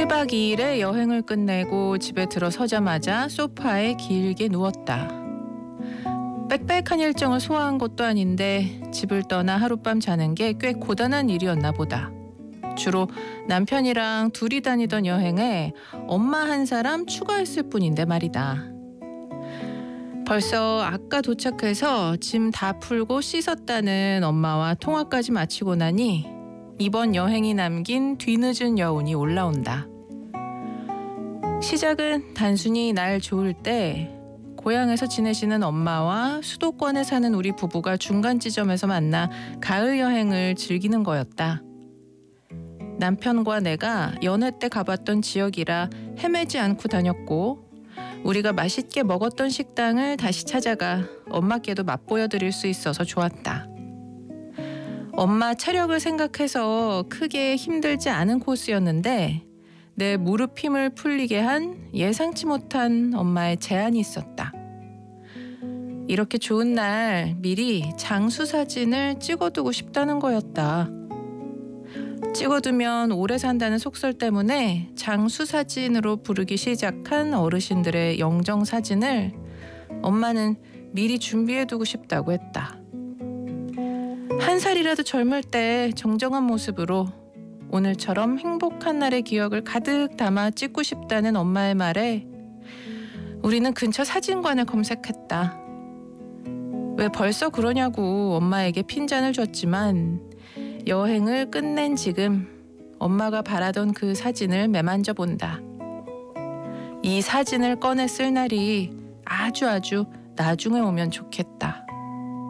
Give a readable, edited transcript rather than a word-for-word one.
1박 2일의 여행을 끝내고 집에 들어서자마자 소파에 길게 누웠다. 빽빽한 일정을 소화한 것도 아닌데 집을 떠나 하룻밤 자는 게 꽤 고단한 일이었나 보다. 주로 남편이랑 둘이 다니던 여행에 엄마 한 사람 추가했을 뿐인데 말이다. 벌써 아까 도착해서 짐 다 풀고 씻었다는 엄마와 통화까지 마치고 나니 이번 여행이 남긴 뒤늦은 여운이 올라온다. 시작은 단순히 날 좋을 때 고향에서 지내시는 엄마와 수도권에 사는 우리 부부가 중간 지점에서 만나 가을 여행을 즐기는 거였다. 남편과 내가 연애 때 가봤던 지역이라 헤매지 않고 다녔고, 우리가 맛있게 먹었던 식당을 다시 찾아가 엄마께도 맛보여드릴 수 있어서 좋았다. 엄마 체력을 생각해서 크게 힘들지 않은 코스였는데 내 무릎 힘을 풀리게 한 예상치 못한 엄마의 제안이 있었다. 이렇게 좋은 날 미리 장수 사진을 찍어두고 싶다는 거였다. 찍어두면 오래 산다는 속설 때문에 장수 사진으로 부르기 시작한 어르신들의 영정 사진을 엄마는 미리 준비해두고 싶다고 했다. 한 살이라도 젊을 때 정정한 모습으로 오늘처럼 행복한 날의 기억을 가득 담아 찍고 싶다는 엄마의 말에 우리는 근처 사진관을 검색했다. 왜 벌써 그러냐고 엄마에게 핀잔을 줬지만 여행을 끝낸 지금 엄마가 바라던 그 사진을 매만져 본다. 이 사진을 꺼내 쓸 날이 아주 나중에 오면 좋겠다.